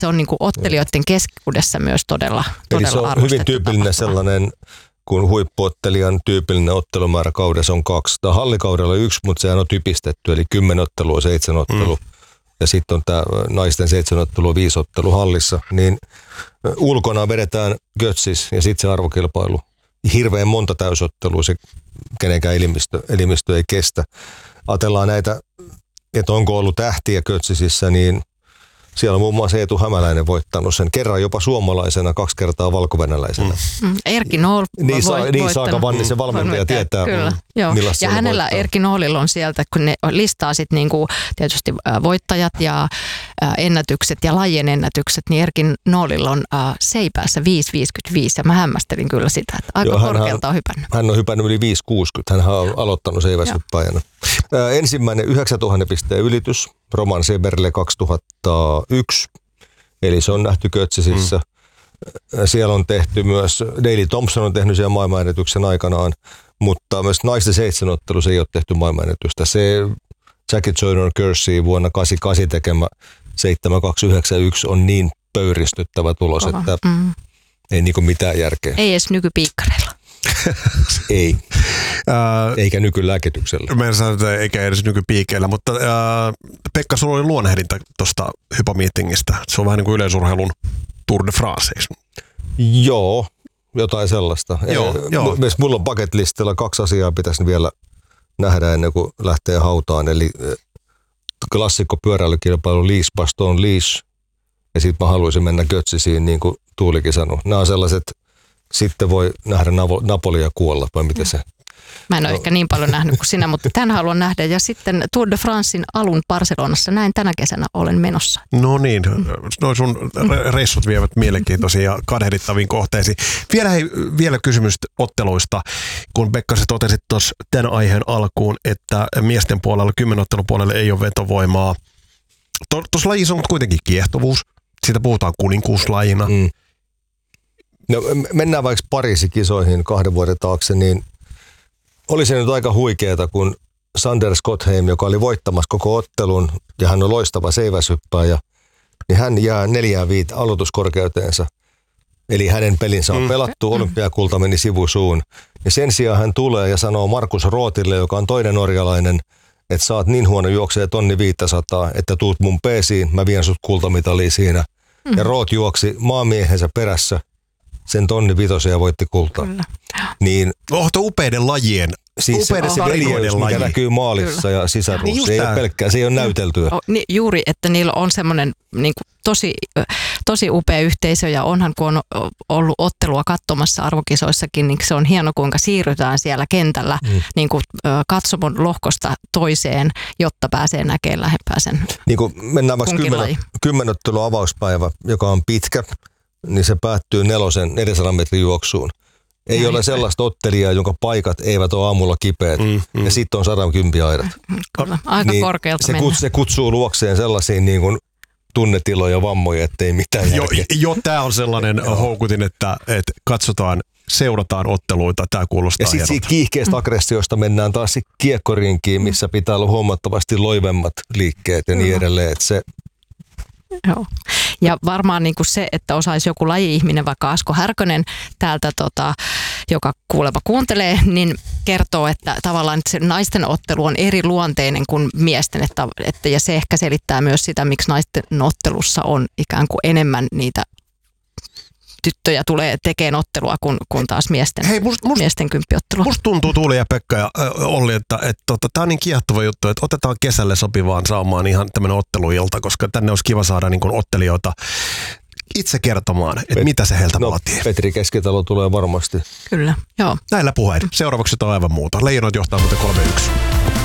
se on niin kuin ottelijoiden keskuudessa myös todella eli se on hyvin tyypillinen tapahtuma. sellainen, kun huippuottelijan tyypillinen ottelumäärä kaudessa on 2. Tämä hallikaudella 1, mutta sehän on typistetty, eli 10 ottelua, 7 ottelua. Ja sitten on tämä naisten 7 ottelua, 5 ottelua hallissa. Niin ulkona vedetään götsis ja sitten se arvokilpailu. Hirveän monta täysottelua se kenenkään elimistö ei kestä. Ajatellaan näitä, että onko ollut tähtiä götsisissä, niin siellä on muun muassa Eetu Hämäläinen voittanut sen kerran jopa suomalaisena, 2 kertaa valkovenäläisenä. Erkki Nool Niin Saaka Vannisen valmentaja tietää, millaista. Ja hänellä Erkki Noolilla on sieltä, kun ne listaa sitten niinku tietysti voittajat ja ennätykset ja lajien ennätykset, niin Erkki Noolilla on seipäässä 5,55 ja mä hämmästelin kyllä sitä, että aika korkealta on hypännyt. Hän on hypännyt yli 5,60, hän on aloittanut seiväshyppäjänä. Ensimmäinen 9000 pisteen ylitys, Roman Seberle 2001, eli se on nähty götsisissä. Siellä on tehty myös, Daley Thompson on tehnyt siellä maailmanennätyksen aikanaan, mutta myös naisten 7 ottelussa ei ole tehty maailmanennätystä. Se Jackie Joyner-Kersee vuonna 88 tekemä 7291 on niin pöyristyttävä tulos, että ei niinku mitään järkeä. Ei edes nykypiikkareilla. Ei. Eikä nykylääkityksellä. Mä en sano, että eikä edes nykypiikeillä, mutta Pekka, sulla oli luonnehdinta tuosta hypomeetingistä. Se on vähän niin kuin yleisurheilun Tour de France, eikö? Joo, jotain sellaista. Joo. Mulla on bucket listilla 2 asiaa pitäisi vielä nähdä ennen kuin lähtee hautaan. Eli klassikko pyöräilykilpailu Liège-Bastogne-Liège. Ja sitten mä haluaisin mennä götsisiin, niin kuin Tuulikin sanoi. Nämä on sellaiset, sitten voi nähdä Napolia kuolla, vai miten se? Mä en ole ehkä niin paljon nähnyt kuin sinä, mutta tämän haluan nähdä. Ja sitten Tour de Francein alun Barcelonassa, näin tänä kesänä olen menossa. No niin, noi sun reissut vievät mielenkiintoisiin ja kadehdittaviin kohteisiin. Vielä kysymys otteluista, kun Pekka sä totesit tuossa tämän aiheen alkuun, että miesten puolella, 10 ottelun puolella ei ole vetovoimaa. Tuossa lajissa on kuitenkin kiehtovuus, siitä puhutaan kuninkuuslajina. No mennään vaikka Pariisin kisoihin 2 vuoden taakse, niin oli se nyt aika huikeeta, kun Sander Schottheim, joka oli voittamassa koko ottelun, ja hän on loistava seiväshyppääjä, niin hän jää 4-5 aloituskorkeuteensa. Eli hänen pelinsä on pelattu, olympiakulta meni sivusuun. Ja sen sijaan hän tulee ja sanoo Markus Rothille, joka on toinen norjalainen, että sä oot niin huono juokseja 1500, että tuut mun peesiin, mä vien sut kultamitaliin siinä. Ja Roth juoksi maamiehensä perässä sen 1500 ja voitti kultaa. Kyllä. Niin, upeiden lajien. Siis se veljeys, mikä näkyy maalissa ja sisäruussa. Niin se ei ole pelkkää, se ei ole näyteltyä. Juuri, että niillä on semmoinen niin kuin tosi upea yhteisö ja onhan kun on ollut ottelua katsomassa arvokisoissakin, niin se on hieno kuinka siirrytään siellä kentällä niin kuin katsomon lohkosta toiseen, jotta pääsee näkemään lähempää sen. Niin kuin mennään vaikka 10 ottelun avauspäivä, joka on pitkä, niin se päättyy 400 metrin juoksuun. Ei ole sellaista ottelijaa, jonka paikat eivät ole aamulla kipeät. Ja sitten on 110 aidat. Kyllä, aika niin korkealta mennä. Se kutsuu luokseen sellaisiin niin kuin tunnetiloja, vammoja, ettei mitään järkeä. Tämä on sellainen houkutin, että seurataan otteluita. Tämä kuulostaa ja sitten siitä kiihkeästä aggressiosta mennään taas kiekkoriinkiin, missä pitää olla huomattavasti loivemmat liikkeet ja niin edelleen. Että se Joo. Ja varmaan niin kuin se, että osaisi joku laji-ihminen, vaikka Asko Härkönen täältä, joka kuuleva kuuntelee, niin kertoo, että tavallaan että se naisten ottelu on eri luonteinen kuin miesten. Ja se ehkä selittää myös sitä, miksi naisten ottelussa on ikään kuin enemmän niitä tyttöjä tulee tekemään ottelua kuin taas miesten kymppiottelua. Musta tuntuu Tuuli ja Pekka ja Olli, että tämä on niin kiehtova juttu, että otetaan kesälle sopivaan saamaan ihan tämmöinen otteluilta, koska tänne olisi kiva saada niin kuin ottelijoita itse kertomaan, että mitä se heiltä vaatii. Petri Keskitalo tulee varmasti. Kyllä, joo. Näillä puheen. Seuraavaksi on aivan muuta. Leijonat johtaa muuten 3-1.